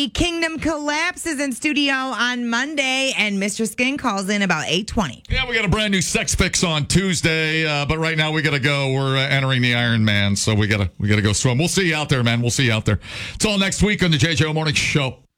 Kingdom collapses in studio on Monday, and Mr. Skin calls in about 8:20. Yeah, we got a brand new sex fix on Tuesday, but right now we got to go. We're entering the Iron Man, so we gotta go swim. We'll see you out there, man. We'll see you out there. It's all next week on the JJO Morning Show.